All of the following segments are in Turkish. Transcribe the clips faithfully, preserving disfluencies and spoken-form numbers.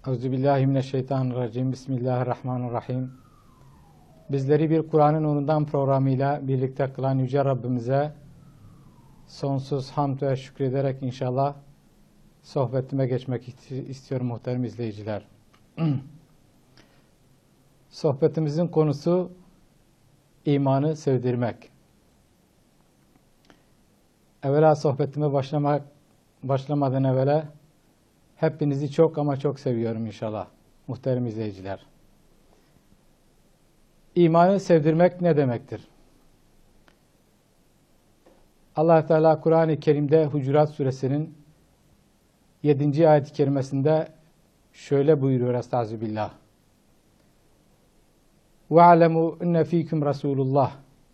Euzubillahimineşşeytanirracim. Bismillahirrahmanirrahim. Bizleri bir Kur'an'ın nurundan programıyla birlikte kılan Yüce Rabbimize sonsuz hamd ve şükrederek inşallah sohbetime geçmek istiyorum muhterem izleyiciler. Sohbetimizin konusu imanı sevdirmek. Evvela sohbetime başlamak, başlamadan evvela hepinizi çok ama çok seviyorum inşallah muhterem izleyiciler. İmanı sevdirmek ne demektir? Allah Teala Kur'an-ı Kerim'de Hucurat Suresinin yedinci ayet-i kerimesinde şöyle buyuruyor: Estağfirullah. وَعَلَمُوا اِنَّ ف۪يكُمْ رَسُولُ اللّٰهِ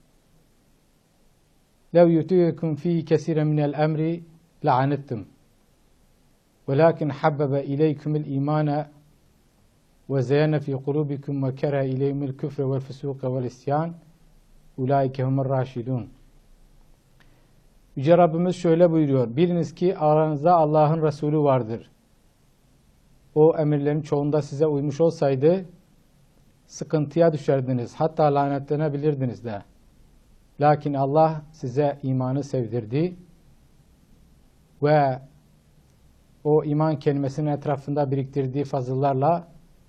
لَوْ يُتِيكُمْ ف۪يهِ كَسِيرًا مِنَ الْاَمْرِ لَعَنِتْتُمْ وَلَكِنْ حَبَّبَ اِلَيْكُمُ الْاِيمَانَ وَزَيَّنَ ف۪ي قُلُوبِكُمْ وَكَرَهَ اِلَيْهِمُ الْكُفْرَ وَالْفُسُوقَ وَالْاِسْيَانَ اُولَٰئِكَ هُمُ الرَّاشِدُونَ. Yüce Rabbimiz şöyle buyuruyor: biliniz ki aranızda Allah'ın Resulü vardır. O emirlerin çoğunda size uymuş olsaydı sıkıntıya düşerdiniz, hatta lanetlenebilirdiniz de. Lakin Allah size imanı sevdirdi ve o iman kelimesinin etrafında biriktirdiği fazıllarla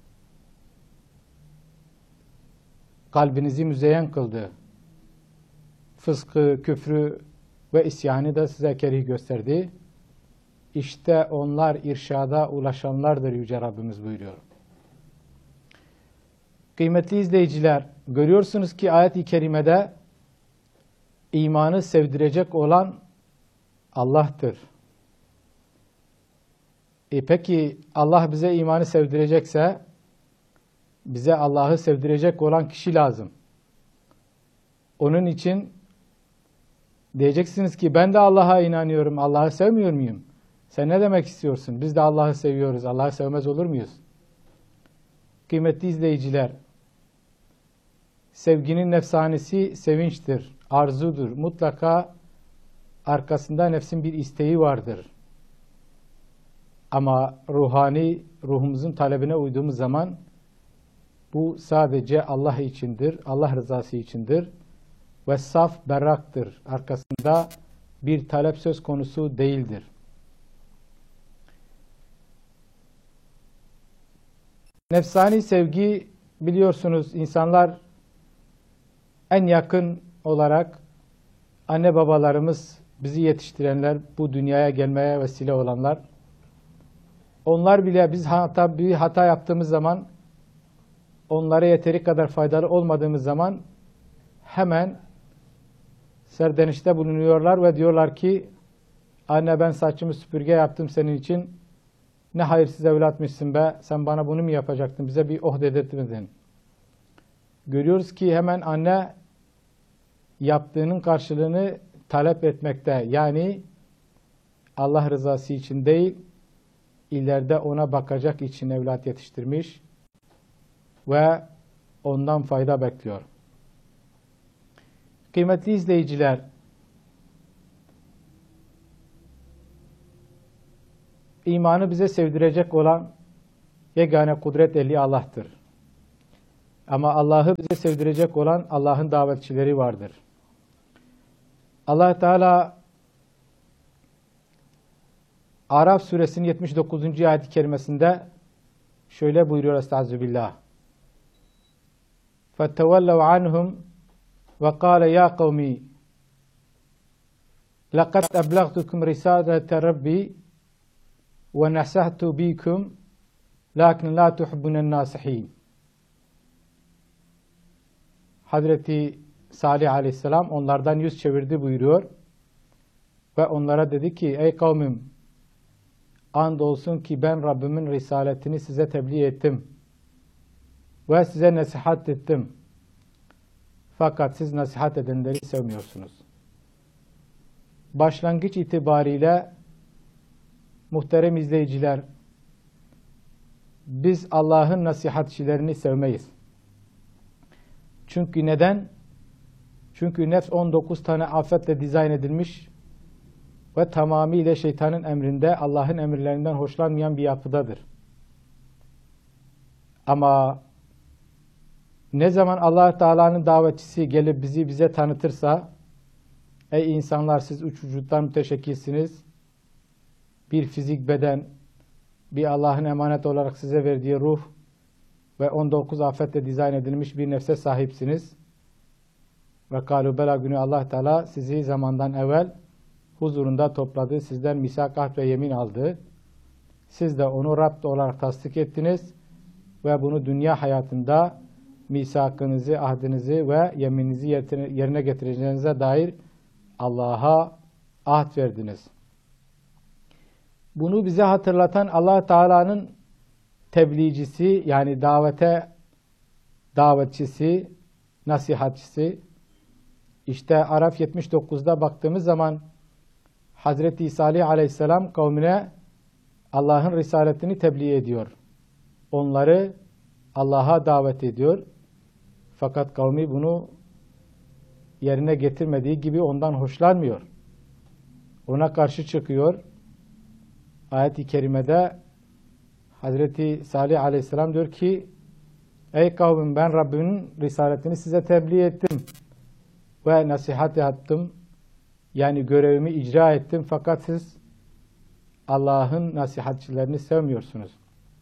kalbinizi müzeyyen kıldı. Fıskı, küfrü ve isyanı da size kerih gösterdi. İşte onlar irşada ulaşanlardır Yüce Rabbimiz buyuruyor. Kıymetli izleyiciler, görüyorsunuz ki ayet-i kerimede imanı sevdirecek olan Allah'tır. E peki Allah bize imanı sevdirecekse bize Allah'ı sevdirecek olan kişi lazım. Onun için diyeceksiniz ki ben de Allah'a inanıyorum, Allah'ı sevmiyor muyum? Sen ne demek istiyorsun? Biz de Allah'ı seviyoruz, Allah'ı sevmez olur muyuz? Kıymetli izleyiciler, sevginin nefsanesi sevinçtir, arzudur. Mutlaka arkasında nefsin bir isteği vardır. Ama ruhani, ruhumuzun talebine uyduğumuz zaman bu sadece Allah içindir, Allah rızası içindir ve saf berraktır. Arkasında bir talep söz konusu değildir. Nefsani sevgi, biliyorsunuz insanlar en yakın olarak anne babalarımız, bizi yetiştirenler, bu dünyaya gelmeye vesile olanlar, onlar bile biz hata, bir hata yaptığımız zaman, onlara yeteri kadar faydalı olmadığımız zaman hemen serdenişte bulunuyorlar ve diyorlar ki anne ben saçımı süpürge yaptım senin için, ne hayırsız evlatmışsın be, sen bana bunu mu yapacaktın, bize bir oh dedirtmedin. Görüyoruz ki hemen anne yaptığının karşılığını talep etmekte. Yani Allah rızası için değil, ileride ona bakacak için evlat yetiştirmiş ve ondan fayda bekliyor. Kıymetli izleyiciler, imanı bize sevdirecek olan yegane kudret ehli Allah'tır. Ama Allah'ı bize sevdirecek olan Allah'ın davetçileri vardır. Allah Teala Araf suresinin yetmiş dokuzuncu ayet-i kerimesinde şöyle buyuruyor: Estağfirullah. فَتَوَلَّوْا عَنْهُمْ وَقَالَ يَا قَوْمِ لَقَدْ أَبْلَغْتُكُمْ رِسَالَةَ رَبِّي وَنَصَحْتُ بِكُمْ لَكِنْ لَا تُحِبُّونَ النَّاصِحِينَ. Hazreti Salih Aleyhisselam onlardan yüz çevirdi buyuruyor ve onlara dedi ki ey kavmim, andolsun ki ben Rabbimin risaletini size tebliğ ettim ve size nasihat ettim. Fakat siz nasihat edenleri sevmiyorsunuz. Başlangıç itibariyle muhterem izleyiciler, biz Allah'ın nasihatçilerini sevmeyiz. Çünkü neden? Çünkü nefs on dokuz tane afetle dizayn edilmiş ve tamamıyla şeytanın emrinde, Allah'ın emirlerinden hoşlanmayan bir yapıdadır. Ama ne zaman Allah Teala'nın davetçisi gelip bizi bize tanıtırsa, ey insanlar siz üç vücuttan müteşekkilsiniz, bir fizik beden, bir Allah'ın emanet olarak size verdiği ruh ve on dokuz afetle dizayn edilmiş bir nefse sahipsiniz. Ve kâlu bela günü Allah Teala sizi zamandan evvel huzurunda topladı, sizden misak, ahd ve yemin aldı. Siz de onu Rab olarak tasdik ettiniz ve bunu dünya hayatında misakınızı, ahdinizi ve yemininizi yerine getireceğinize dair Allah'a ahd verdiniz. Bunu bize hatırlatan Allah Teala'nın tebliğcisi, yani davete davetçisi, nasihatçisi. İşte Araf yetmiş dokuzda baktığımız zaman Hazreti İsa Aleyhisselam kavmine Allah'ın risaletini tebliğ ediyor. Onları Allah'a davet ediyor. Fakat kavmi bunu yerine getirmediği gibi ondan hoşlanmıyor. Ona karşı çıkıyor. Ayet-i kerimede Hazreti Salih Aleyhisselam diyor ki, ey kavmim, ben Rabbimin risaletini size tebliğ ettim ve nasihat yaptım. Yani görevimi icra ettim, fakat siz Allah'ın nasihatçilerini sevmiyorsunuz.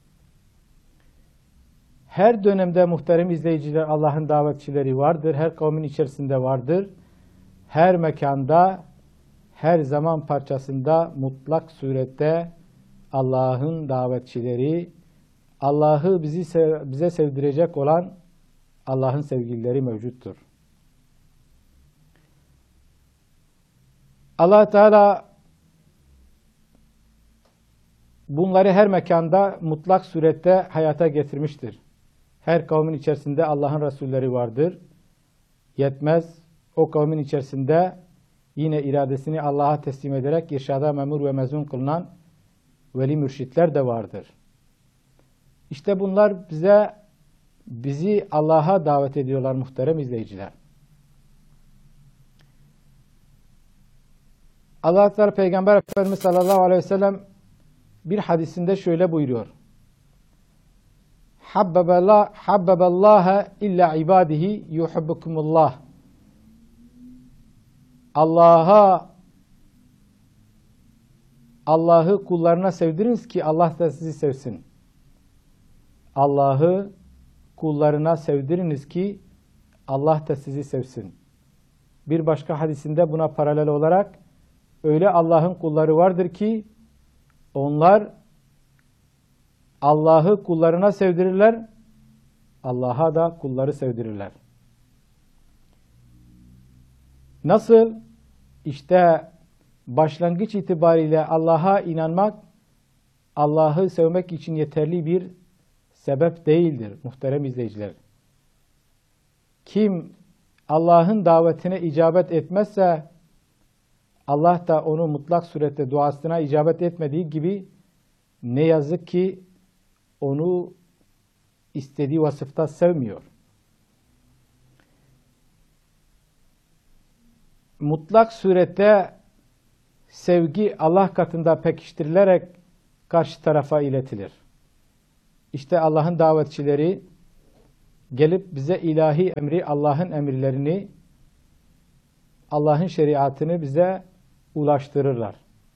Her dönemde muhterem izleyiciler Allah'ın davetçileri vardır. Her kavmin içerisinde vardır. Her mekanda, her zaman parçasında mutlak surette Allah'ın davetçileri, Allah'ı bizi sev bize sevdirecek olan Allah'ın sevgilileri mevcuttur. Allah Teala bunları her mekanda mutlak surette hayata getirmiştir. Her kavmin içerisinde Allah'ın Resulleri vardır. Yetmez, o kavmin içerisinde yine iradesini Allah'a teslim ederek irşada memur ve mezun kılınan veli mürşitler de vardır. İşte bunlar bize bizi Allah'a davet ediyorlar muhterem izleyiciler. Allah Teala Peygamber Efendimiz sallallahu aleyhi ve sellem bir hadisinde şöyle buyuruyor. Habbeballaha illa ibadihi yuhibbukumullah. Allah'a Allah'ı kullarına sevdiriniz ki Allah da sizi sevsin. Allah'ı kullarına sevdiriniz ki Allah da sizi sevsin. Bir başka hadisinde buna paralel olarak öyle Allah'ın kulları vardır ki onlar Allah'ı kullarına sevdirirler, Allah'a da kulları sevdirirler. Nasıl? İşte başlangıç itibariyle Allah'a inanmak, Allah'ı sevmek için yeterli bir sebep değildir muhterem izleyiciler. Kim Allah'ın davetine icabet etmezse, Allah da onu mutlak surette duasına icabet etmediği gibi ne yazık ki onu istediği vasıfta sevmiyor. Mutlak surette sevgi Allah katında pekiştirilerek karşı tarafa iletilir. İşte Allah'ın davetçileri gelip bize ilahi emri, Allah'ın emirlerini, Allah'ın şeriatını bize ulaştırırlar.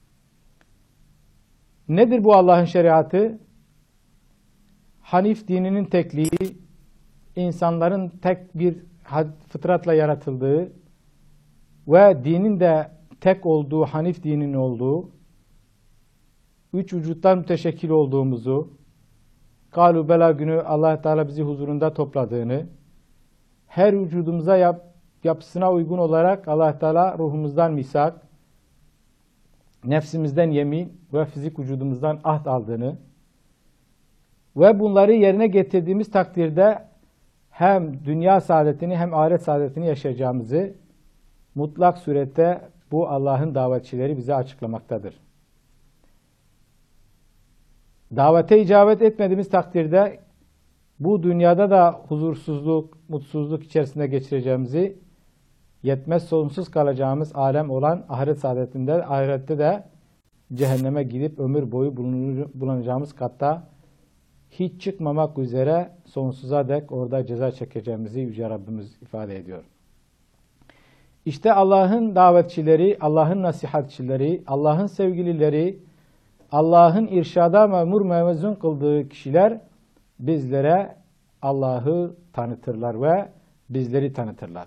Nedir bu Allah'ın şeriatı? Hanif dininin tekliği, insanların tek bir fıtratla yaratıldığı ve dinin de tek olduğu, Hanif dininin olduğu, üç vücuttan müteşekkil olduğumuzu, Kâlu bela günü Allah Teala bizi huzurunda topladığını, her vücudumuza yap, yapısına uygun olarak Allah Teala ruhumuzdan misak, nefsimizden yemin ve fizik vücudumuzdan ahd aldığını ve bunları yerine getirdiğimiz takdirde hem dünya saadetini hem ahiret saadetini yaşayacağımızı mutlak surette bu Allah'ın davetçileri bize açıklamaktadır. Davete icabet etmediğimiz takdirde bu dünyada da huzursuzluk, mutsuzluk içerisinde geçireceğimizi, yetmez sonsuz kalacağımız alem olan ahiret saadetinde, ahirette de cehenneme gidip ömür boyu bulunacağımız katta hiç çıkmamak üzere sonsuza dek orada ceza çekeceğimizi Yüce Rabbimiz ifade ediyor. İşte Allah'ın davetçileri, Allah'ın nasihatçileri, Allah'ın sevgilileri, Allah'ın irşada memur mevzun kıldığı kişiler bizlere Allah'ı tanıtırlar ve bizleri tanıtırlar.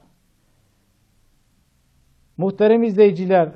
Muhterem izleyiciler,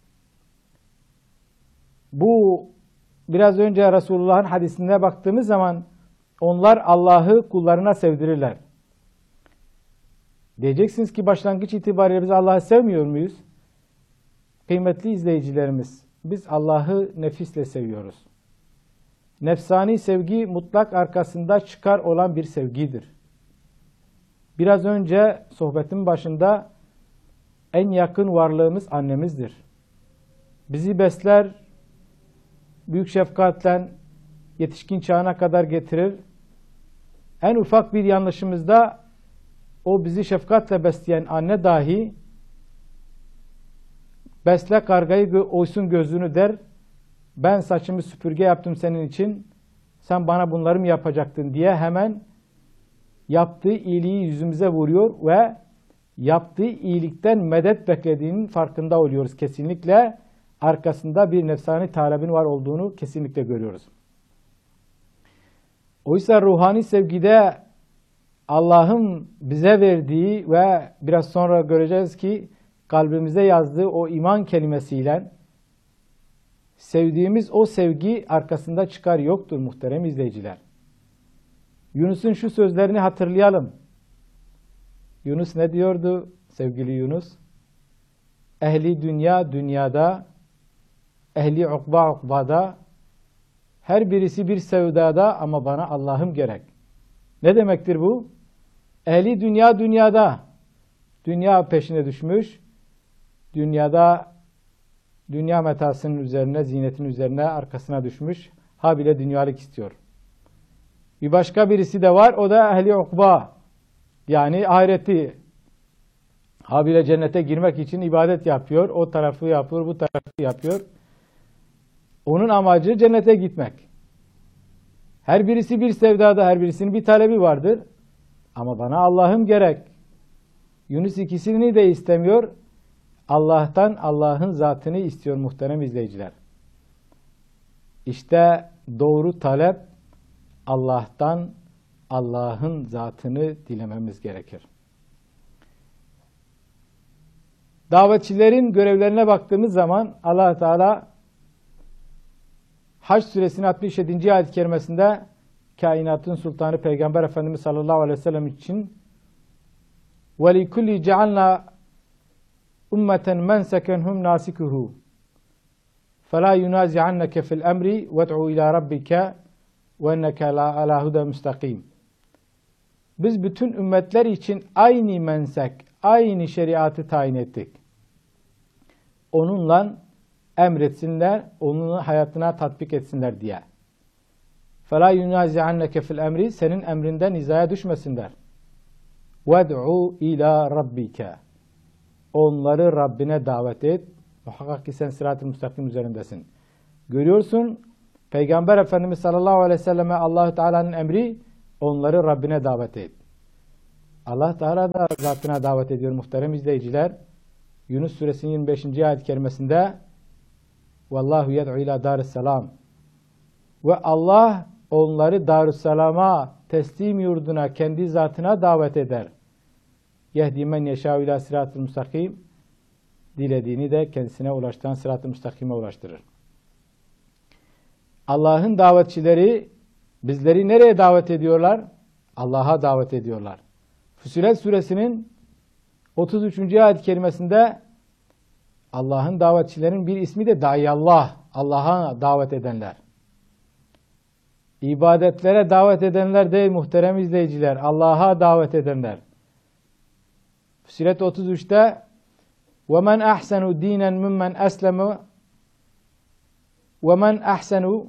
bu biraz önce Resulullah'ın hadisine baktığımız zaman onlar Allah'ı kullarına sevdirirler. Diyeceksiniz ki başlangıç itibariyle biz Allah'ı sevmiyor muyuz? Kıymetli izleyicilerimiz, biz Allah'ı nefisle seviyoruz. Nefsani sevgi mutlak arkasında çıkar olan bir sevgidir. Biraz önce sohbetin başında en yakın varlığımız annemizdir. Bizi besler, büyük şefkatle yetişkin çağına kadar getirir. En ufak bir yanlışımızda o bizi şefkatle besleyen anne dahi besle kargayı oysun gözünü der. Ben saçımı süpürge yaptım senin için. Sen bana bunları mı yapacaktın diye hemen yaptığı iyiliği yüzümüze vuruyor ve yaptığı iyilikten medet beklediğinin farkında oluyoruz. Kesinlikle arkasında bir nefsani talebin var olduğunu kesinlikle görüyoruz. Oysa ruhani sevgide Allah'ın bize verdiği ve biraz sonra göreceğiz ki kalbimize yazdığı o iman kelimesiyle sevdiğimiz o sevgi arkasında çıkar yoktur muhterem izleyiciler. Yunus'un şu sözlerini hatırlayalım. Yunus ne diyordu sevgili Yunus? Ehli dünya dünyada, ehli ukba ukbada, her birisi bir sevdada ama bana Allah'ım gerek. Ne demektir bu? Ehli dünya dünyada, dünya peşine düşmüş, dünyada dünya metasının üzerine, zinetin üzerine arkasına düşmüş, ha bile dünyalık istiyor. Bir başka birisi de var, o da ehli ukba, yani ahireti, ha bile cennete girmek için ibadet yapıyor, o tarafı yapıyor, bu tarafı yapıyor. Onun amacı cennete gitmek. Her birisi bir sevdada, her birisinin bir talebi vardır. Ama bana Allah'ım gerek. Yunus ikisini de istemiyor. Allah'tan Allah'ın zatını istiyor muhterem izleyiciler. İşte doğru talep Allah'tan Allah'ın zatını dilememiz gerekir. Davetçilerin görevlerine baktığımız zaman Allah Teala Hac suresinin altmış yedinci ayet-i kerimesinde kainatın sultanı Peygamber Efendimiz sallallahu aleyhi ve sellem için وَلِكُلِّ جَعَلْنَا اُمَّةً مَنْسَكًا هُمْ نَاسِكُهُ فَلَا يُنَازِعَنَّكَ فِي الْأَمْرِ وَادْعُوا إِلَى رَبِّكَ وَاِنَّكَ عَلَى هُدًى مُسْتَقِيمٍ. Biz bütün ümmetler için aynı mensek, aynı şeriatı tayin ettik. Onunla emretsinler, onun hayatına tatbik etsinler diye. فَلَا يُنَازِعَنَّكَ فِي الْأَمْرِ Senin emrinden nizaya düşmesinler. وَادْعُوا إِلَى رَبِّكَ Onları Rabbine davet et. Muhakkak ki sen sırat-ı müstakim üzerindesin. Görüyorsun, Peygamber Efendimiz sallallahu aleyhi ve selleme Allah-u Teala'nın emri, onları Rabbine davet et. Allah Teala da zatına davet ediyor muhterem izleyiciler. Yunus suresinin yirmi beşinci ayet-i kerimesinde Vallahu yed'u ila darisselam ve Allah onları Darüsselam'a, teslim yurduna, kendi zatına davet eder. Yehdi men yeşâ ila sırat-ı müstakim dilediğini de kendisine ulaştıran sırat-ı müstakime ulaştırır. Allah'ın davetçileri bizleri nereye davet ediyorlar? Allah'a davet ediyorlar. Füssilet suresinin otuz üçüncü ayet-i kerimesinde Allah'ın davetçilerinin bir ismi de Dâiyallah, Allah'a davet edenler. İbadetlere davet edenler değil muhterem izleyiciler, Allah'a davet edenler. Füssilet otuz üçte وَمَنْ أَحْسَنُ دِينًا مِمَّنْ أَسْلَمُ وَمَنْ أَحْسَنُ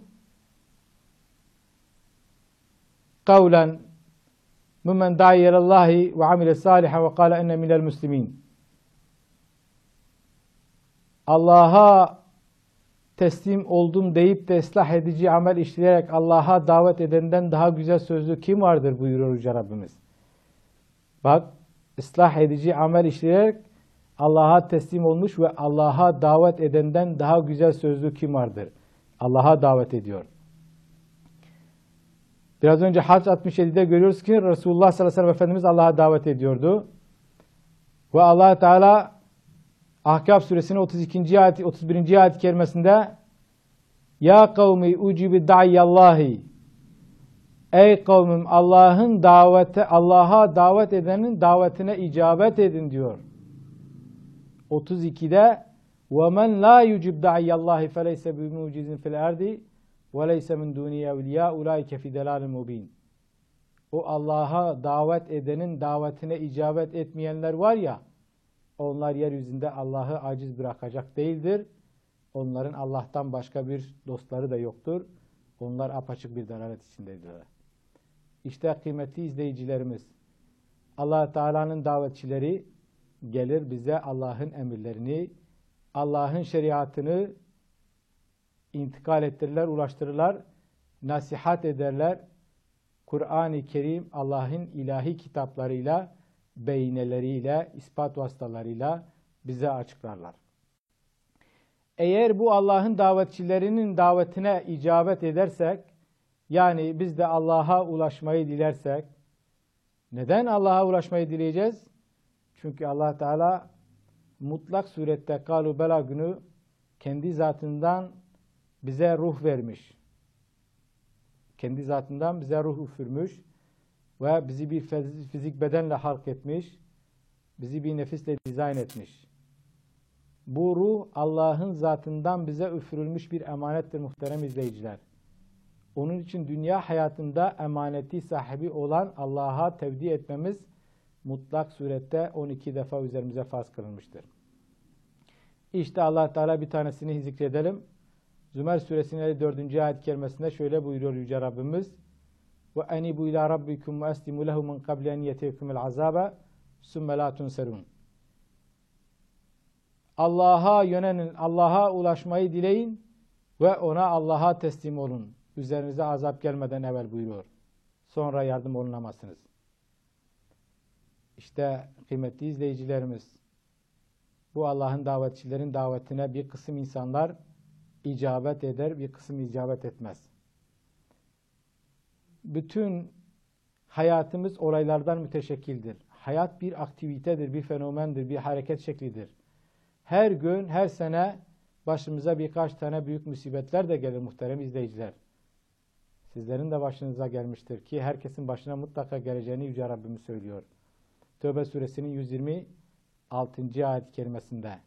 قَوْلًا مِمَّنْ دَعِيَ إِلَى اللّٰهِ وَعَمِلَ صَالِحًا وَقَالَ اِنَّ مِنَ الْمُسْلِمِينَ Allah'a teslim oldum deyip de ıslah edici amel işleyerek Allah'a davet edenden daha güzel sözlü kim vardır buyuruyor Yüce Rabbimiz. Bak, ıslah edici amel işleyerek Allah'a teslim olmuş ve Allah'a davet edenden daha güzel sözlü kim vardır? Allah'a davet ediyor. Biraz önce Hac altmış yedide görüyoruz ki Resulullah sallallahu aleyhi ve sellem Efendimiz Allah'a davet ediyordu. Ve Allah Teala Ahkaf suresinin otuz ikinci ayet, otuz birinci ayet-i kerimesinde Ya kavmi ucibi da'iyallahi Ey kavmim Allah'ın davete Allah'a davet edenin davetine icabet edin diyor. otuz ikide وَمَنْ لَا يُجِبْ دَعِيَ اللّٰهِ فَلَيْسَ بِمُوجِزٍ فِي الْاَرْضِ وَلَيْسَ مِنْ دُونِيَ اَوْلِيَا اُولَٰئِكَ فِي دَلَالٍ مُب۪ينٍ O Allah'a davet edenin davetine icabet etmeyenler var ya, onlar yeryüzünde Allah'ı aciz bırakacak değildir. Onların Allah'tan başka bir dostları da yoktur. Onlar apaçık bir dalalet içindedirler. İşte kıymetli izleyicilerimiz, Allah Teala'nın davetçileri gelir bize Allah'ın emirlerini, Allah'ın şeriatını intikal ettirirler, ulaştırırlar, nasihat ederler. Kur'an-ı Kerim Allah'ın ilahi kitaplarıyla, beyineleriyle, ispat vasıtalarıyla bize açıklarlar. Eğer bu Allah'ın davetçilerinin davetine icabet edersek, yani biz de Allah'a ulaşmayı dilersek, neden Allah'a ulaşmayı dileyeceğiz? Çünkü Allah Teala mutlak surette kalu bela günü kendi zatından bize ruh vermiş. Kendi zatından bize ruh üfürmüş ve bizi bir fizik bedenle halk etmiş, bizi bir nefisle dizayn etmiş. Bu ruh Allah'ın zatından bize üfürülmüş bir emanettir muhterem izleyiciler. Onun için dünya hayatında emaneti sahibi olan Allah'a tevdi etmemiz mutlak surette on iki defa üzerimize farz kılınmıştır. İşte Allah Teala bir tanesini zikredelim. Zümer suresinin elli dördüncü ayet-i kerimesinde şöyle buyuruyor Yüce Rabbimiz. Ve enibu ila rabbikum ve eslimu lehu min qabli en yetekumul azabe sümme la tunserun. Allah'a yönelin, Allah'a ulaşmayı dileyin ve ona Allah'a teslim olun. Üzerinize azap gelmeden evvel buyuruyor. Sonra yardım olunamazsınız. İşte kıymetli izleyicilerimiz, bu Allah'ın davetçilerin davetine bir kısım insanlar icabet eder, bir kısım icabet etmez. Bütün hayatımız olaylardan müteşekkildir. Hayat bir aktivitedir, bir fenomendir, bir hareket şeklidir. Her gün, her sene başımıza birkaç tane büyük musibetler de gelir muhterem izleyiciler. Sizlerin de başınıza gelmiştir ki herkesin başına mutlaka geleceğini Yüce Rabbimiz söylüyor. Tövbe suresinin yüz yirmi altıncı ayet-i kerimesinde.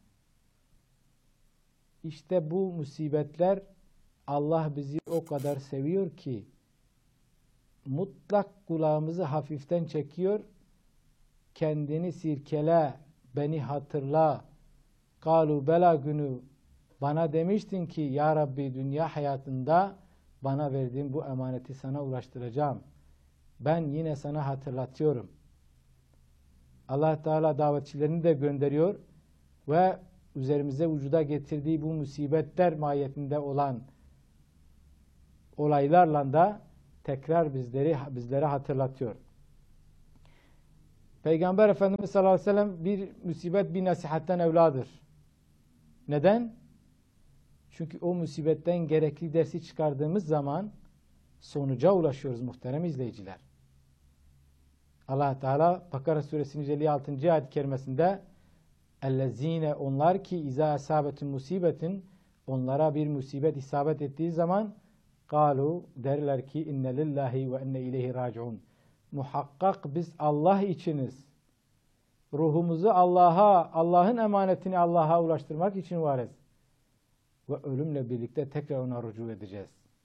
İşte bu musibetler Allah bizi o kadar seviyor ki mutlak kulağımızı hafiften çekiyor. Kendini sirkele, beni hatırla. Kalu bela günü bana demiştin ki ya Rabbi dünya hayatında bana verdiğin bu emaneti sana ulaştıracağım. Ben yine sana hatırlatıyorum. Allah Teala davetçilerini de gönderiyor ve üzerimize vücuda getirdiği bu musibetler mahiyetinde olan olaylarla da tekrar bizleri bizlere hatırlatıyor. Peygamber Efendimiz sallallahu aleyhi ve sellem bir musibet bir nasihatten evladır. Neden? Çünkü o musibetten gerekli dersi çıkardığımız zaman sonuca ulaşıyoruz muhterem izleyiciler. Allah Teala Bakara suresinin yüz elli altıncı ayet-i kerimesinde ellezine onlar ki izâ esâbetun musibetin onlara bir musibet isabet ettiği zaman kalu derler ki inne lillahi ve inne ileyhi raciun. Muhakkak biz Allah içiniz. Ruhumuzu Allah'a, Allah'ın emanetini Allah'a ulaştırmak için varız. Ve ölümle birlikte tekrar ona rücu edeceğiz.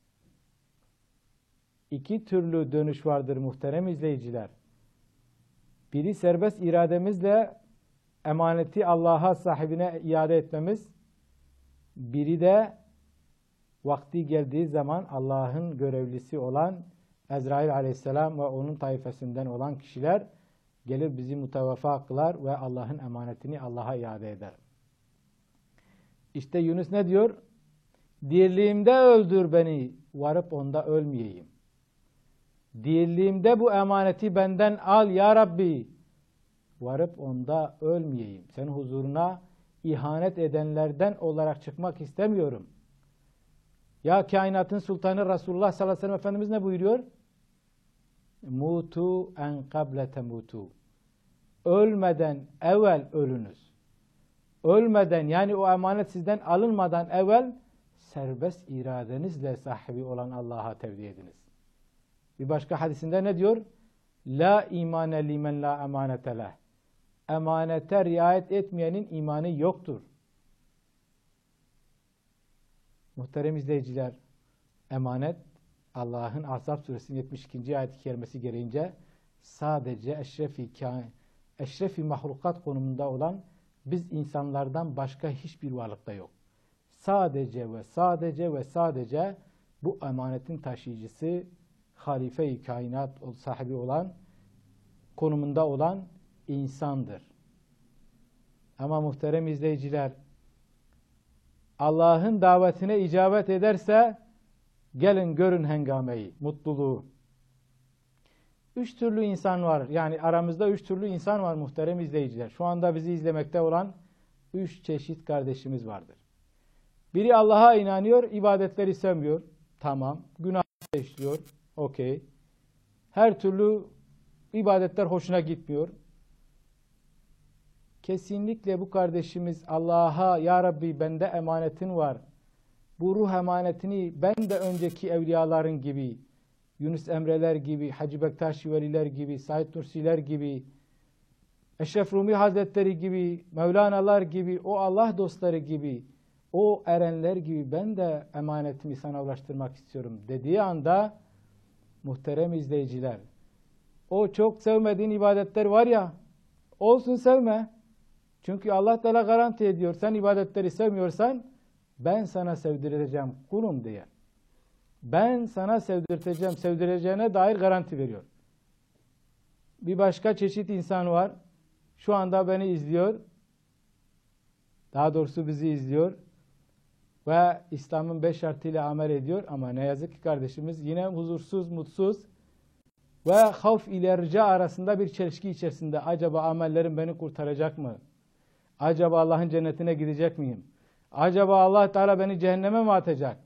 İki türlü dönüş vardır muhterem izleyiciler. Biri serbest irademizle emaneti Allah'a sahibine iade etmemiz. Biri de vakti geldiği zaman Allah'ın görevlisi olan Ezrail aleyhisselam ve onun taifesinden olan kişiler gelir bizi mutevaffa kılar ve Allah'ın emanetini Allah'a iade eder. İşte Yunus ne diyor? Dirliğimde öldür beni, varıp onda ölmeyeyim. Dirliğimde bu emaneti benden al ya Rabbi, varıp onda ölmeyeyim. Senin huzuruna ihanet edenlerden olarak çıkmak istemiyorum. Ya kainatın sultanı Resulullah sallallahu aleyhi ve sellem Efendimiz ne buyuruyor? Mutu en kable temutu. Ölmeden evvel ölünüz. Ölmeden, yani o emanet sizden alınmadan evvel serbest iradenizle sahibi olan Allah'a tevdi ediniz. Bir başka hadisinde ne diyor? La imane limen la emanete leh. Emanete riayet etmeyenin imanı yoktur. Muhterem izleyiciler, emanet Allah'ın Ahzab suresinin yetmiş ikinci ayet-i kerimesi gereğince sadece eşrefi, eşrefi mahlukat konumunda olan biz insanlardan başka hiçbir varlıkta yok. Sadece ve sadece ve sadece bu emanetin taşıyıcısı, halife-i kainat sahibi olan, konumunda olan insandır. Ama muhterem izleyiciler, Allah'ın davetine icabet ederse gelin görün hengameyi, mutluluğu. Üç türlü insan var. Yani aramızda üç türlü insan var muhterem izleyiciler. Şu anda bizi izlemekte olan üç çeşit kardeşimiz vardır. Biri Allah'a inanıyor, ibadetleri sevmiyor. Tamam. Günah işliyor. Okey. Her türlü ibadetler hoşuna gitmiyor. Kesinlikle bu kardeşimiz Allah'a, ya Rabbi bende emanetin var. Bu ruh emanetini ben de önceki evliyaların gibi, Yunus Emreler gibi, Hacı Bektaş Veliler gibi, Said Nursiler gibi, Eşref Rumi Hazretleri gibi, Mevlana'lar gibi, o Allah dostları gibi, o erenler gibi ben de emanetimi sana ulaştırmak istiyorum dediği anda muhterem izleyiciler, o çok sevmediğin ibadetler var ya, olsun sevme. Çünkü Allah Teala garanti ediyor, sen ibadetleri sevmiyorsan ben sana sevdireceğim kulum diye. Ben sana sevdirteceğim, sevdireceğine dair garanti veriyor. Bir başka çeşit insan var. Şu anda beni izliyor. Daha doğrusu bizi izliyor. Ve İslam'ın beş şartıyla amel ediyor. Ama ne yazık ki kardeşimiz yine huzursuz, mutsuz ve havf ile rica arasında bir çelişki içerisinde. Acaba amellerim beni kurtaracak mı? Acaba Allah'ın cennetine gidecek miyim? Acaba Allah Teala beni cehenneme mi atacak?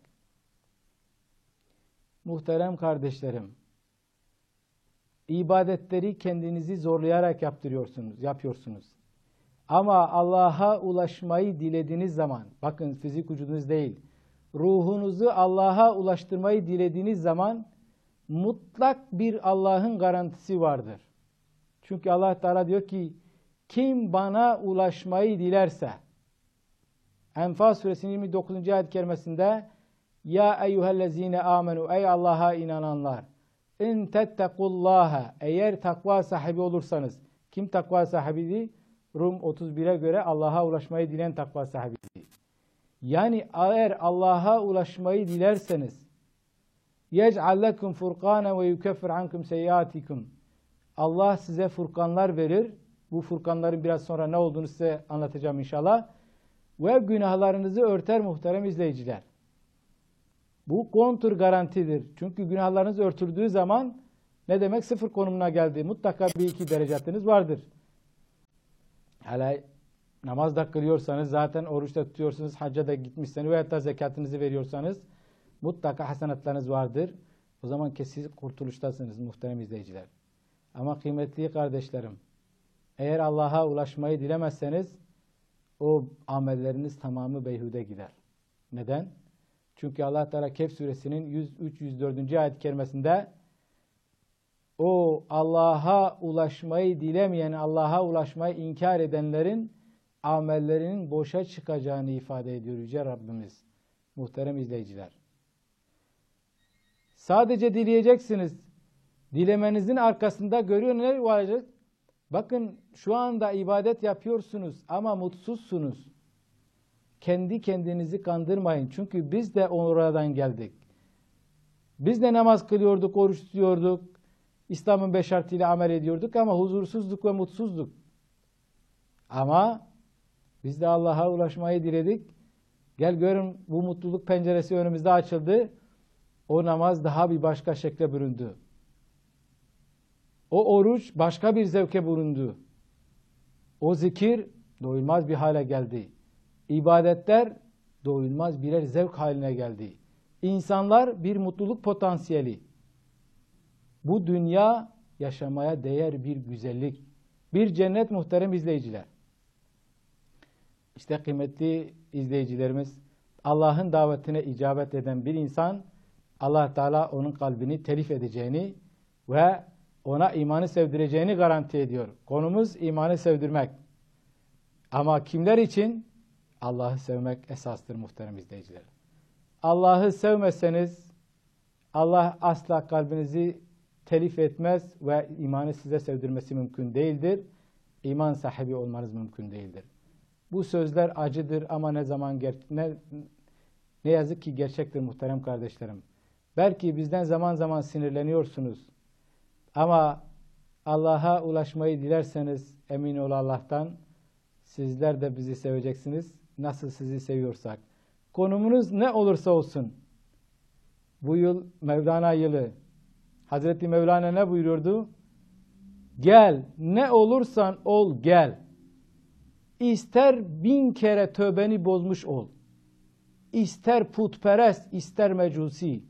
Muhterem kardeşlerim, ibadetleri kendinizi zorlayarak yaptırıyorsunuz, yapıyorsunuz. Ama Allah'a ulaşmayı dilediğiniz zaman, bakın fizik vücudunuz değil, ruhunuzu Allah'a ulaştırmayı dilediğiniz zaman mutlak bir Allah'ın garantisi vardır. Çünkü Allah Teala diyor ki, kim bana ulaşmayı dilerse, Enfal suresinin yirmi dokuzuncu ayet-i kerimesinde, ya eyyühellezine amenu, ey Allah'a inananlar, in tettekullaha, eğer takva sahibi olursanız, kim takva sahibiydi? Rum otuz bire göre Allah'a ulaşmayı dileyen takva sahibiydi. Yani eğer Allah'a ulaşmayı dilerseniz, yec'al lekum furqana ve yukeffir ankum seyyiatikum, Allah size furkanlar verir. Bu furkanların biraz sonra ne olduğunu size anlatacağım inşallah. Ve günahlarınızı örter muhterem izleyiciler. Bu kontur garantidir. Çünkü günahlarınız örtüldüğü zaman ne demek? Sıfır konumuna geldi. Mutlaka bir iki derecatınız vardır. Hele namaz da kılıyorsanız, zaten oruç da tutuyorsunuz, hacca da gitmişseniz veyahut da zekatınızı veriyorsanız mutlaka hasenatlarınız vardır. O zaman kesin kurtuluştasınız muhterem izleyiciler. Ama kıymetli kardeşlerim, eğer Allah'a ulaşmayı dilemezseniz o amelleriniz tamamı beyhude gider. Neden? Çünkü Allah Teala Kehf suresinin yüz üç yüz dördüncü ayet-i kerimesinde o Allah'a ulaşmayı dilemeyen, Allah'a ulaşmayı inkar edenlerin amellerinin boşa çıkacağını ifade ediyor Yüce Rabbimiz. Muhterem izleyiciler. Sadece dileyeceksiniz. Dilemenizin arkasında görüyor neler olacak? Bakın şu anda ibadet yapıyorsunuz ama mutsuzsunuz. Kendi kendinizi kandırmayın. Çünkü biz de oradan geldik. Biz de namaz kılıyorduk, oruç tutuyorduk. İslam'ın beş şartıyla amel ediyorduk ama huzursuzduk ve mutsuzduk. Ama biz de Allah'a ulaşmayı diledik. Gel görün, bu mutluluk penceresi önümüzde açıldı. O namaz daha bir başka şekle büründü. O oruç başka bir zevke büründü. O zikir doyulmaz bir hale geldi. İbadetler doyulmaz birer zevk haline geldi. İnsanlar bir mutluluk potansiyeli. Bu dünya yaşamaya değer bir güzellik, bir cennet muhterem izleyiciler. İşte kıymetli izleyicilerimiz, Allah'ın davetine icabet eden bir insan, Allah Teala onun kalbini telif edeceğini ve ona imanı sevdireceğini garanti ediyor. Konumuz imanı sevdirmek. Ama kimler için? Allah'ı sevmek esastır muhterem izleyiciler. Allah'ı sevmezseniz Allah asla kalbinizi telif etmez ve imanı size sevdirmesi mümkün değildir. İman sahibi olmanız mümkün değildir. Bu sözler acıdır ama ne zaman ne, ne yazık ki gerçektir muhterem kardeşlerim. Belki bizden zaman zaman sinirleniyorsunuz. Ama Allah'a ulaşmayı dilerseniz emin ol Allah'tan, sizler de bizi seveceksiniz. Nasıl sizi seviyorsak. Konumunuz ne olursa olsun. Bu yıl Mevlana yılı. Hazreti Mevlana ne buyuruyordu? Gel, ne olursan ol gel. İster bin kere tövbeni bozmuş ol. İster putperest, ister mecusi.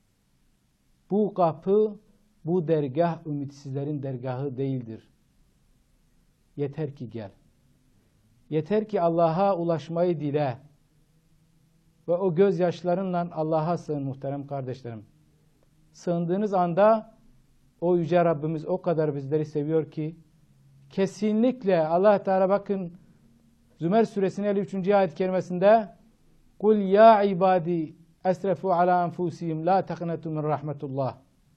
Bu kapı, bu dergah ümitsizlerin dergahı değildir. Yeter ki gel. Yeter ki Allah'a ulaşmayı dile. Ve o gözyaşlarınla Allah'a sığın muhterem kardeşlerim. Sığındığınız anda o yüce Rabbimiz o kadar bizleri seviyor ki kesinlikle Allah Teala bakın Zümer suresinin elli üçüncü ayet-i kerimesinde Kul ya ibadi esrefu ala enfusihim la taqnatu min rahmetullah.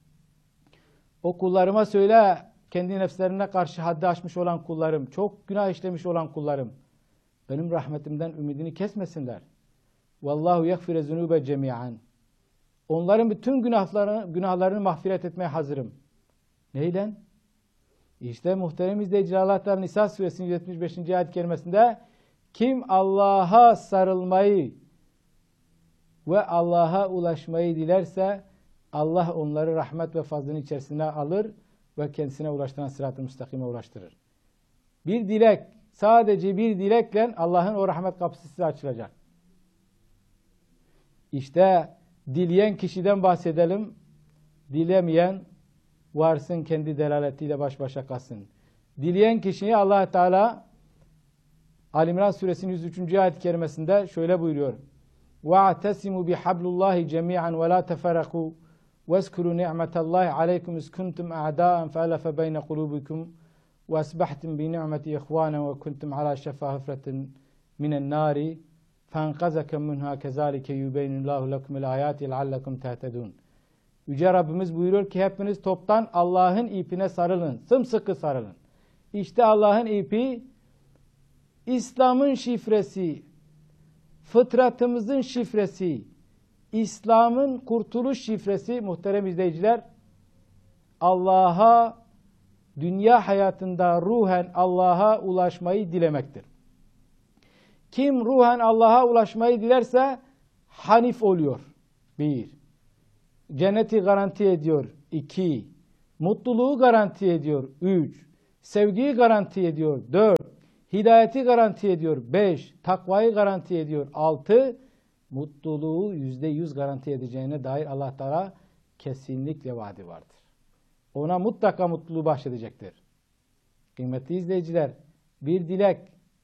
O kullarıma söyle, kendi nefslerine karşı haddi aşmış olan kullarım, çok günah işlemiş olan kullarım, benim rahmetimden ümidini kesmesinler. Vallahu yagfire zunube cemi'an. Onların bütün günahlarını, günahlarını mağfiret etmeye hazırım. Neyle? İşte muhterem izleyiciler, Allah Teala Nisa suresinin yetmiş beşinci ayet-i kerimesinde kim Allah'a sarılmayı ve Allah'a ulaşmayı dilerse Allah onları rahmet ve fazlının içerisine alır ve kendisine ulaştıran sırat-ı müstakime ulaştırır. Bir dilek, sadece bir dilekle Allah'ın o rahmet kapısı size açılacak. İşte dileyen kişiden bahsedelim. Dilemeyen varsın kendi delaletiyle baş başa kalsın. Dileyen kişiyi Allah Teala Ali İmran suresinin yüz üçüncü ayet-i kerimesinde şöyle buyuruyor. وَاَعْتَسِمُوا بِحَبْلُ اللّٰهِ جَمِيعًا وَلَا تَفَرَقُوا وَاذْكُرُوا نِعْمَةَ اللّٰهِ عَلَيْكُمْ اِذْ كُنْتُمْ اَعْدَاءً فَأَلَفَ بَيْنَ قُلُوبِكُمْ وَأَصْبَحْتُمْ بِنِعْمَةِ إِخْوَانًا وَكُنْتُمْ عَلَى شَفَا حُفْرَةٍ مِنَ النَّارِ فَانْقَذَكُمْ مِنْهَا كَذَٰلِكَ يُبَيِّنُ اللّٰهُ لَكُمُ الْآيَاتِ لَعَلَّكُمْ تَهْتَدُونَ. Yüce Rabbimiz buyuruyor ki hepiniz toptan Allah'ın ipine sarılın, sımsıkı sarılın. İşte Allah'ın ipi, İslam'ın şifresi, fıtratımızın şifresi, İslam'ın kurtuluş şifresi muhterem izleyiciler, Allah'a, dünya hayatında ruhen Allah'a ulaşmayı dilemektir. Kim ruhen Allah'a ulaşmayı dilerse hanif oluyor. Bir. Cenneti garanti ediyor. İki. Mutluluğu garanti ediyor. Üç. Sevgiyi garanti ediyor. Dört. Hidayeti garanti ediyor. Beş. Takvayı garanti ediyor. Altı. Mutluluğu yüzde yüz garanti edeceğine dair Allah Teala kesinlikle vaadi vardır. Ona mutlaka mutluluğu bahşedecektir. Kıymetli izleyiciler, bir dilek.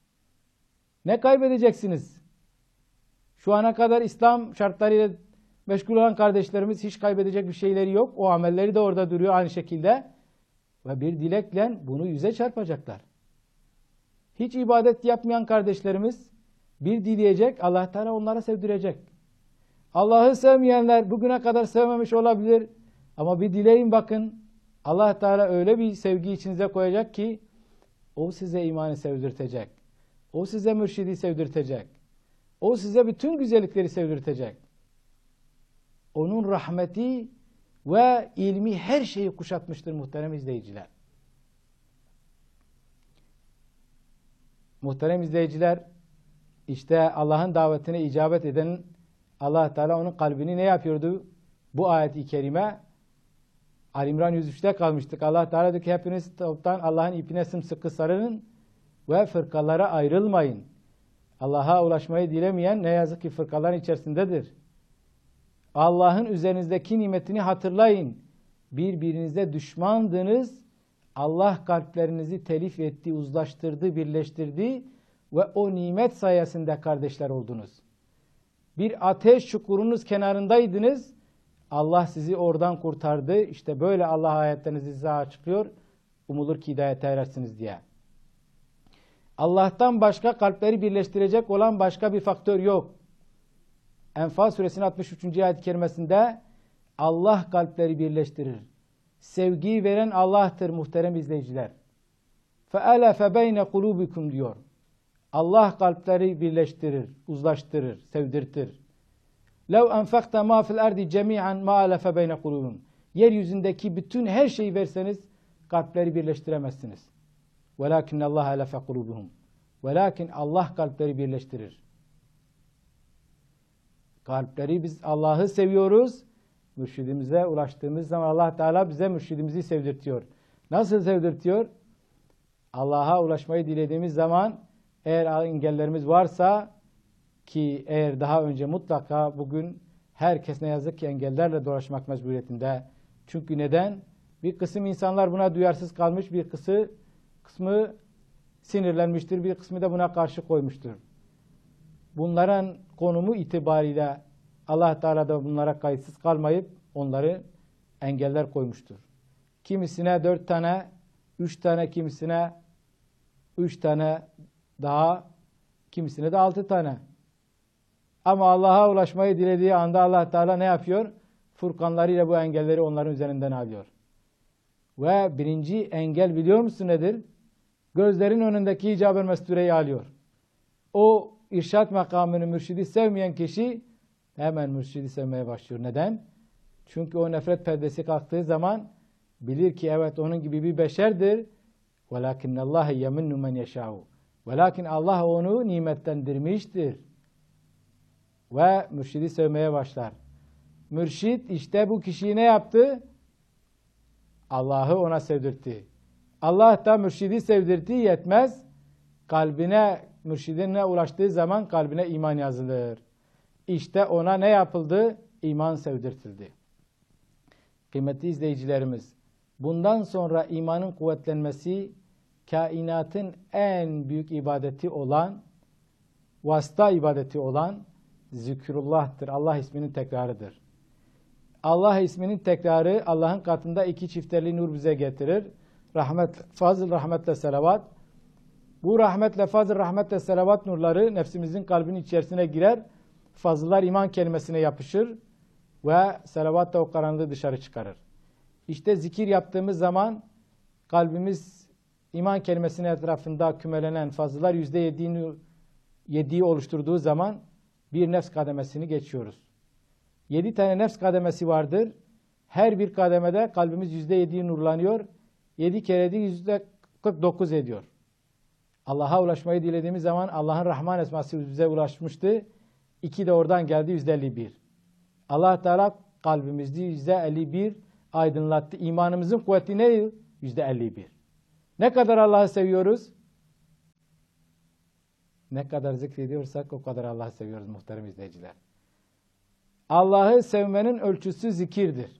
Ne kaybedeceksiniz? Şu ana kadar İslam şartlarıyla meşgul olan kardeşlerimiz hiç kaybedecek bir şeyleri yok. O amelleri de orada duruyor aynı şekilde. Ve bir dilekle bunu yüze çarpacaklar. Hiç ibadet yapmayan kardeşlerimiz bir dileyecek, Allah Teala onlara sevdirecek. Allah'ı sevmeyenler bugüne kadar sevmemiş olabilir. Ama bir dileyin bakın, Allah Teala öyle bir sevgi içinize koyacak ki o size imanı sevdirtecek. O size mürşidi sevdirtecek. O size bütün güzellikleri sevdirtecek. Onun rahmeti ve ilmi her şeyi kuşatmıştır muhterem izleyiciler. Muhterem izleyiciler, İşte Allah'ın davetine icabet eden Allah Teala onun kalbini ne yapıyordu? Bu ayet-i kerime Ali İmran yüz üçte kalmıştık. Allah Teala diyor ki hepiniz toptan Allah'ın ipine sımsıkı sarılın ve fırkalara ayrılmayın. Allah'a ulaşmayı dilemeyen ne yazık ki fırkaların içerisindedir. Allah'ın üzerinizdeki nimetini hatırlayın. Birbirinize düşmandınız. Allah kalplerinizi telif etti, uzlaştırdı, birleştirdi ve o nimet sayesinde kardeşler oldunuz. Bir ateş çukurunuz kenarındaydınız. Allah sizi oradan kurtardı. İşte böyle Allah ayetlerini size açıklıyor. Umulur ki hidayete erersiniz diye. Allah'tan başka kalpleri birleştirecek olan başka bir faktör yok. Enfal suresinin altmış üçüncü ayet-i kerimesinde Allah kalpleri birleştirir. Sevgiyi veren Allah'tır muhterem izleyiciler. فَأَلَفَ بَيْنَ قُلُوبِكُمْ diyor. Allah kalpleri birleştirir, uzlaştırır, sevdirtir. لَوْ أَنْفَقْتَ مَا فِي الْأَرْضِ جَمِيعًا مَا أَلَفَ بَيْنَ قُلُوبِكُمْ Yeryüzündeki bütün her şeyi verseniz kalpleri birleştiremezsiniz. وَلَكِنَّ اللّٰهَ أَلَفَ قُلُوبِهُمْ Velakin Allah kalpleri birleştirir. Kalpleri biz Allah'ı seviyoruz. Mürşidimize ulaştığımız zaman Allah Teala bize mürşidimizi sevdirtiyor. Nasıl sevdirtiyor? Allah'a ulaşmayı dilediğimiz zaman eğer engellerimiz varsa ki eğer daha önce mutlaka bugün herkes ne yazık ki engellerle dolaşmak mecburiyetinde. Çünkü neden? Bir kısım insanlar buna duyarsız kalmış, bir kısmı, kısmı sinirlenmiştir, bir kısmı da buna karşı koymuştur. Bunların konumu itibariyle Allah Teala da bunlara kayıtsız kalmayıp onları engeller koymuştur. Kimisine dört tane, üç tane, kimisine üç tane daha, kimisine de altı tane. Ama Allah'a ulaşmayı dilediği anda Allah Teala ne yapıyor? Furkanlarıyla bu engelleri onların üzerinden alıyor. Ve birinci engel biliyor musun nedir? Gözlerin önündeki icab-ı mestureyi alıyor. O irşat makamını, mürşidi sevmeyen kişi hemen mürşidi sevmeye başlıyor. Neden? Çünkü o nefret perdesi kalktığı zaman bilir ki evet onun gibi bir beşerdir. وَلَكِنَّ اللّٰهَ يَمِنُّ مَنْ يَشَاءُ Velakin Allah onu nimetlendirmiştir. Ve mürşidi sevmeye başlar. Mürşid işte bu kişiyi ne yaptı? Allah'ı ona sevdirtti. Allah da mürşidi sevdirtti yetmez. Kalbine, mürşidine ulaştığı zaman kalbine iman yazılır. İşte ona ne yapıldı? İman sevdirtildi. Kıymetli izleyicilerimiz, bundan sonra imanın kuvvetlenmesi, kainatın en büyük ibadeti olan, vasıta ibadeti olan zikrullah'tır. Allah isminin tekrarıdır. Allah isminin tekrarı Allah'ın katında iki çifteli nur bize getirir. Rahmet, fazıl, rahmetle selavat. Bu rahmetle, fazıl, rahmetle selavat nurları nefsimizin kalbinin içerisine girer. Fazıllar iman kelimesine yapışır ve selavat da o karanlığı dışarı çıkarır. İşte zikir yaptığımız zaman kalbimiz iman kelimesinin etrafında kümelenen fazıllar yüzde yediğini, yediği oluşturduğu zaman bir nefs kademesini geçiyoruz. Yedi tane nefs kademesi vardır. Her bir kademede kalbimiz yüzde yedi nurlanıyor. Yedi kere de yüzde kırk dokuz ediyor. Allah'a ulaşmayı dilediğimiz zaman Allah'ın Rahman esması bize ulaşmıştı. İki de oradan geldi yüzde elli bir. Allah Teala kalbimizde yüzde elli bir aydınlattı. İmanımızın kuvveti ne? yüzde elli bir. Ne kadar Allah'ı seviyoruz? Ne kadar zikrediyorsak o kadar Allah'ı seviyoruz muhterem izleyiciler. Allah'ı sevmenin ölçüsü zikirdir.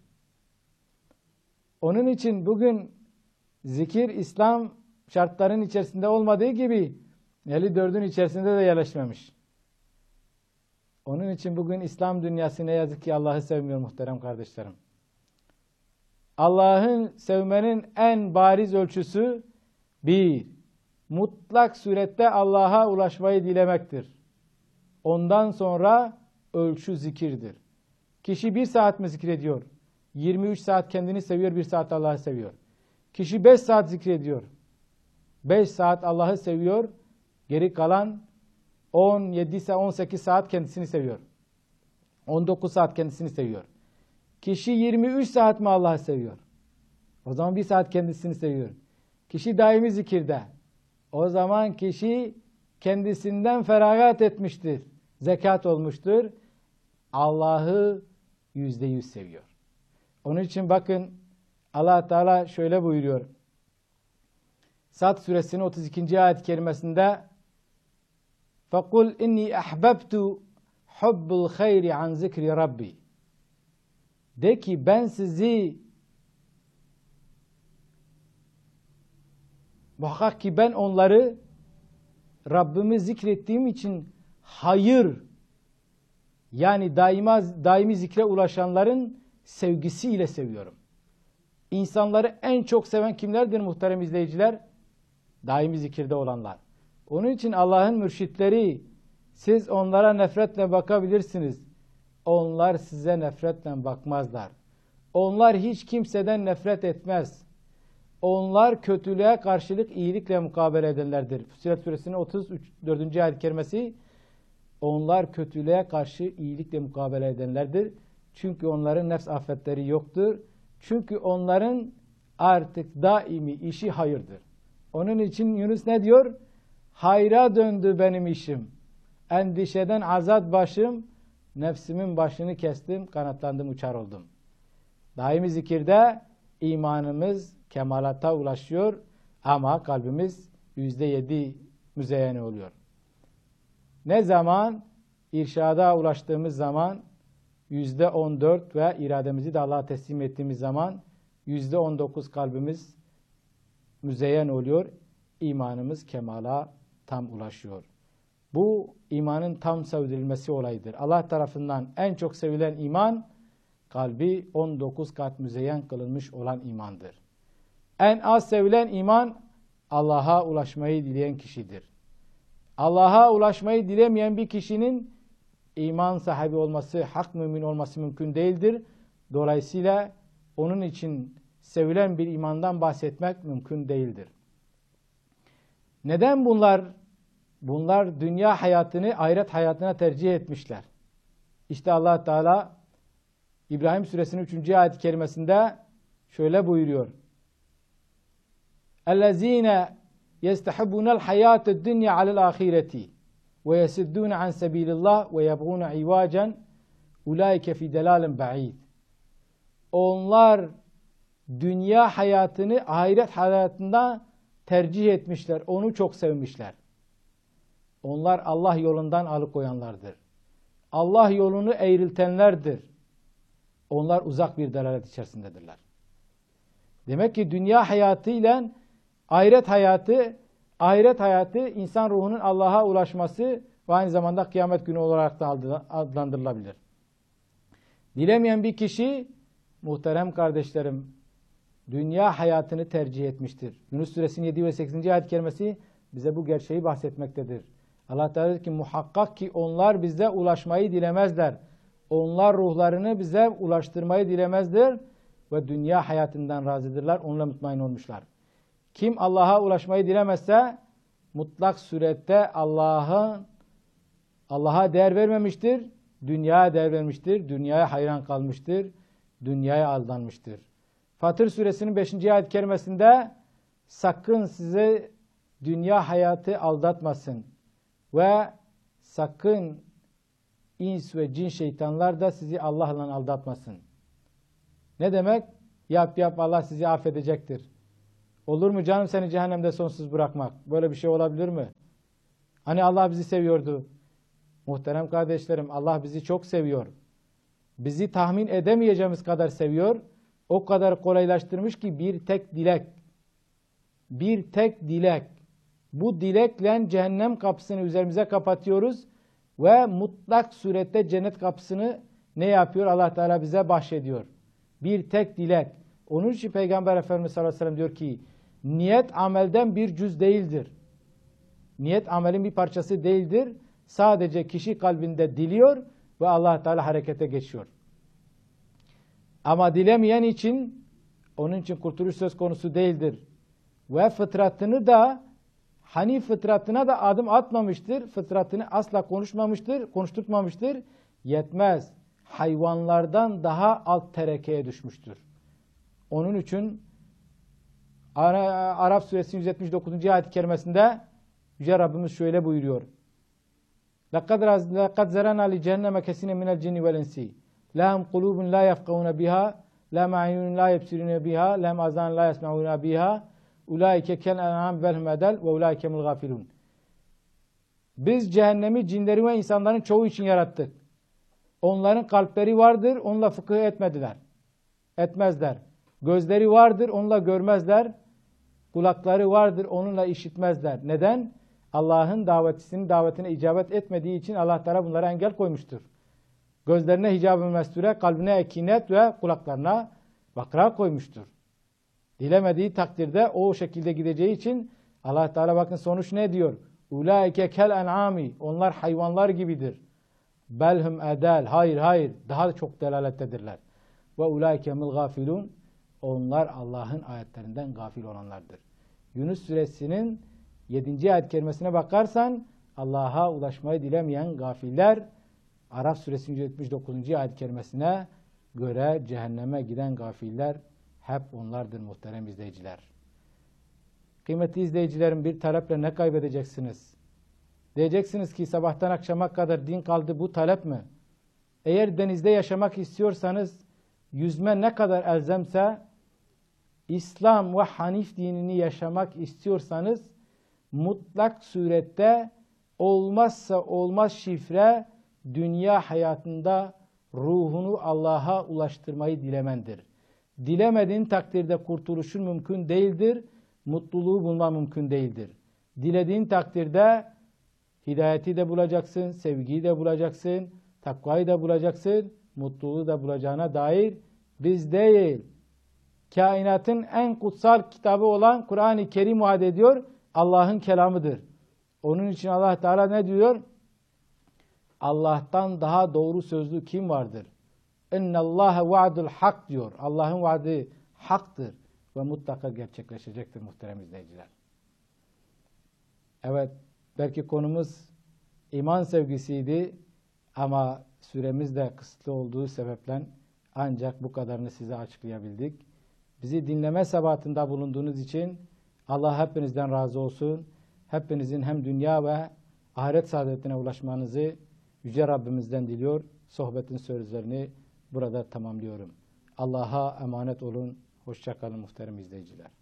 Onun için bugün zikir İslam şartlarının içerisinde olmadığı gibi elli dördün içerisinde de yerleşmemiş. Onun için bugün İslam dünyası ne yazık ki Allah'ı sevmiyor muhterem kardeşlerim. Allah'ın sevmenin en bariz ölçüsü bir, mutlak surette Allah'a ulaşmayı dilemektir. Ondan sonra ölçü zikirdir. Kişi bir saat mi zikrediyor? yirmi üç saat kendini seviyor, bir saat Allah'ı seviyor. Kişi beş saat zikrediyor. beş saat Allah'ı seviyor. Geri kalan on yedi ise on sekiz saat kendisini seviyor. on dokuz saat kendisini seviyor. Kişi yirmi üç saat mi Allah'ı seviyor? O zaman bir saat kendisini seviyor. Kişi daimi zikirde. O zaman kişi kendisinden feragat etmiştir, zekat olmuştur. Allah'ı yüzde yüz seviyor. Onun için bakın Allah Teala şöyle buyuruyor. Sad suresinin otuz ikinci ayet-i kerimesinde فَقُلْ اِنِّي اَحْبَبْتُ حُبُّ الْخَيْرِ عَنْ ذِكْرِ رَبِّي. De ki ben sizi, muhakkak ki ben onları Rabbimi zikrettiğim için hayır, yani daima daimi zikre ulaşanların sevgisiyle seviyorum. İnsanları en çok seven kimlerdir muhterem izleyiciler? Daimi zikirde olanlar. Onun için Allah'ın mürşitleri, siz onlara nefretle bakabilirsiniz. Onlar size nefretle bakmazlar. Onlar hiç kimseden nefret etmez. Onlar kötülüğe karşılık iyilikle mukabele edenlerdir. Fussilet suresinin otuz dördüncü ayet-i kerimesi, onlar kötülüğe karşı iyilikle mukabele edenlerdir. Çünkü onların nefs afetleri yoktur. Çünkü onların artık daimi işi hayırdır. Onun için Yunus ne diyor? Hayra döndü benim işim. Endişeden azat başım. Nefsimin başını kestim, kanatlandım, uçar oldum. Daimi zikirde imanımız kemalata ulaşıyor ama kalbimiz yüzde yedi müzeyyen oluyor. Ne zaman? İrşada ulaştığımız zaman yüzde on dört ve irademizi de Allah'a teslim ettiğimiz zaman yüzde on dokuz kalbimiz müzeyyen oluyor. İmanımız kemala tam ulaşıyor. Bu imanın tam sevdirilmesi olayıdır. Allah tarafından en çok sevilen iman, kalbi on dokuz kat müzeyyen kılınmış olan imandır. En az sevilen iman, Allah'a ulaşmayı dileyen kişidir. Allah'a ulaşmayı dilemeyen bir kişinin iman sahibi olması, hak mümin olması mümkün değildir. Dolayısıyla onun için sevilen bir imandan bahsetmek mümkün değildir. Neden bunlar? Bunlar dünya hayatını ahiret hayatına tercih etmişler. İşte Allah Teala İbrahim suresinin üçüncü ayet-i kerimesinde şöyle buyuruyor. اَلَّذ۪ينَ يَسْتَحِبُّونَ الْحَيَاةَ الدُّنْيَا عَلَى الْآخِرَةِ وَيَسِدُّونَ عَنْ سَب۪يلِ اللّٰهِ وَيَبْغُونَ عِوَاجًا اُولَٰئِكَ فِي دَلَالٍ بَعِيدٍ. Onlar dünya hayatını ahiret hayatında tercih etmişler. Onu çok sevmişler. Onlar Allah yolundan alıkoyanlardır. Allah yolunu eğriltenlerdir. Onlar uzak bir delalet içerisindedirler. Demek ki dünya hayatı ile ahiret hayatı, ahiret hayatı insan ruhunun Allah'a ulaşması ve aynı zamanda kıyamet günü olarak da adlandırılabilir. Dilemeyen bir kişi, muhterem kardeşlerim, dünya hayatını tercih etmiştir. Yunus suresinin yedi ve sekizinci ayet-i kerimesi bize bu gerçeği bahsetmektedir. Allah Teala diyor ki muhakkak ki onlar bize ulaşmayı dilemezler. Onlar ruhlarını bize ulaştırmayı dilemezler ve dünya hayatından razıdırlar. Onunla mutmain olmuşlar. Kim Allah'a ulaşmayı dilemezse mutlak surette Allah'a Allah'a değer vermemiştir. Dünyaya değer vermiştir. Dünyaya hayran kalmıştır. Dünyaya aldanmıştır. Fatır suresinin beşinci ayet-i kerimesinde sakın size dünya hayatı aldatmasın ve sakın ins ve cin şeytanlar da sizi Allah'la aldatmasın. Ne demek? Yap yap Allah sizi affedecektir. Olur mu canım seni cehennemde sonsuz bırakmak? Böyle bir şey olabilir mi? Hani Allah bizi seviyordu. Muhterem kardeşlerim, Allah bizi çok seviyor. Bizi tahmin edemeyeceğimiz kadar seviyor. O kadar kolaylaştırmış ki bir tek dilek. Bir tek dilek. Bu dilekle cehennem kapısını üzerimize kapatıyoruz ve mutlak surette cennet kapısını ne yapıyor? Allah Teala bize bahşediyor. Bir tek dilek. Onun için Peygamber Efendimiz sallallahu aleyhi ve sellem diyor ki niyet amelden bir cüz değildir. Niyet amelin bir parçası değildir. Sadece kişi kalbinde diliyor ve Allah Teala harekete geçiyor. Ama dilemeyen için onun için kurtuluş söz konusu değildir. Ve fıtratını da hani fıtratına da adım atmamıştır. Fıtratını asla konuşmamıştır, konuşturtmamıştır. Yetmez. Hayvanlardan daha alt terekeye düşmüştür. Onun için Araf suresinin yüz yetmiş dokuzuncu ayet-i kerimesinde Yüce Rabbimiz şöyle buyuruyor. لَقَدْ زَرَنَا لِجَهَنَّمَ كَثِيرًا مِنَ الْجِنِّ وَالْإِنسِ لَهُمْ قُلُوبٌ لَا يَفْقَهُونَ بِهَا لَهُمْ أَعْيُنٌ لَا يَبْصِرُونَ بِهَا لَهُمْ آذَانٌ لَا يَسْمَعُونَ بِهَا أُولَٰئِكَ كَالْأَنْعَامِ بَلْ هُمْ أَضَلُّ وَأُولَٰئِكَ هُمُ الْغَافِلُونَ. Biz cehennemi cinleri ve insanların çoğu için yarattık. Onların kalpleri vardır, onunla fıkıh etmediler. Etmezler. Gözleri vardır, onunla görmezler. Kulakları vardır, onunla işitmezler. Neden? Allah'ın davetisinin davetine icabet etmediği için Allah Teala bunlara engel koymuştur. Gözlerine hicab-ı mesture, kalbine ekinet ve kulaklarına vakra koymuştur. Dilemediği takdirde o şekilde gideceği için Allah Teala bakın sonuç ne diyor? Ulaike kel en'ami. Onlar hayvanlar gibidir. Belhum edel. Hayır hayır. Daha çok delalettedirler. Ve ulaike mil gafilun. Onlar Allah'ın ayetlerinden gafil olanlardır. Yunus suresinin yedinci ayet kerimesine bakarsan Allah'a ulaşmayı dilemeyen gafiller, Araf suresinin yetmiş dokuzuncu ayet kerimesine göre cehenneme giden gafiller hep onlardır muhterem izleyiciler. Kıymetli izleyicilerim, bir taleple ne kaybedeceksiniz? Diyeceksiniz ki sabahtan akşama kadar din kaldı, bu talep mi? Eğer denizde yaşamak istiyorsanız yüzme ne kadar elzemse, İslam ve Hanif dinini yaşamak istiyorsanız mutlak surette olmazsa olmaz şifre dünya hayatında ruhunu Allah'a ulaştırmayı dilemendir. Dilemediğin takdirde kurtuluşun mümkün değildir, mutluluğu bulma mümkün değildir. Dilediğin takdirde hidayeti de bulacaksın, sevgiyi de bulacaksın, takvayı da bulacaksın, mutluluğu da bulacağına dair biz değil, kainatın en kutsal kitabı olan Kur'an-ı Kerim vaat ediyor, Allah'ın kelamıdır. Onun için Allah Teala ne diyor? Allah'tan daha doğru sözlü kim vardır? İnnallâhe vaadul hak diyor. Allah'ın vaadi haktır ve mutlaka gerçekleşecektir muhterem izleyiciler. Evet, belki konumuz iman sevgisiydi ama süremiz de kısıtlı olduğu sebeple ancak bu kadarını size açıklayabildik. Bizi dinleme sebatında bulunduğunuz için Allah hepinizden razı olsun. Hepinizin hem dünya ve ahiret saadetine ulaşmanızı Yüce Rabbimizden diliyor. Sohbetin sözlerini burada tamamlıyorum. Allah'a emanet olun. Hoşça kalın muhterem izleyiciler.